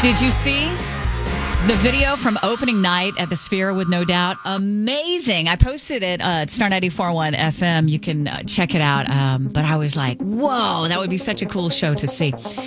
Did you see the video from opening night at the Sphere with No Doubt? Amazing. I posted it at Star 94.1 FM. You can check it out. But I was like, whoa, that would be such a cool show to see.